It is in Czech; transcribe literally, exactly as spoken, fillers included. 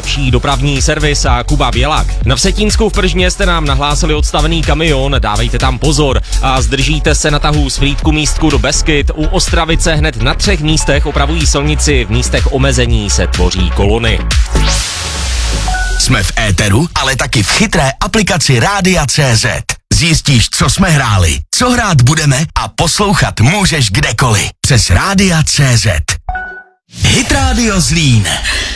nejlepší dopravní servis a Kuba Bělak. Na Vsetínsku v Pržně jste nám nahlásili odstavený kamion, dávejte tam pozor a zdržíte se na tahu z Frýdku místku do Beskyt. U Ostravice hned na třech místech opravují silnici, v místech omezení se tvoří kolony. Jsme v éteru, ale taky v chytré aplikaci Rádia tečka cé zet. Zjistíš, co jsme hráli, co hrát budeme a poslouchat můžeš kdekoliv. Přes Rádia tečka cé zet. Hit Radio Zlín.